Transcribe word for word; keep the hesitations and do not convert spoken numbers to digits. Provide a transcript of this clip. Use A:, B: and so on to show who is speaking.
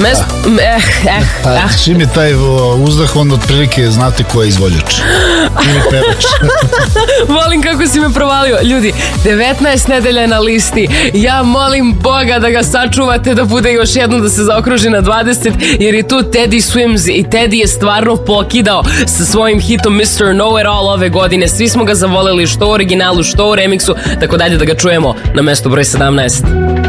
A: Mest, eh, eh,
B: Pa,
A: eh.
B: čim je taj o, uzdah, onda otprilike znate ko je izvođač ili pevač.
A: Volim kako si me provalio. Ljudi, devetnaest nedelja je na listi. Ja molim Boga da ga sačuvate, da bude još jedno, da se zaokruži na dvadeset, jer je tu Teddy Swims i Teddy je stvarno pokidao sa svojim hitom mister Know-It-All ove godine. Svi smo ga zavoleli, što u originalu, što u remiksu, tako dalje, da ga čujemo na mestu broj sedamnaest.